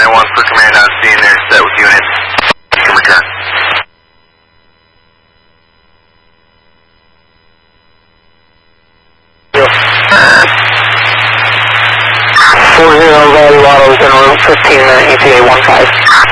991 for command on scene there, set with units. You can return. Yep. 40 Value Autos in room 15 ETA 15.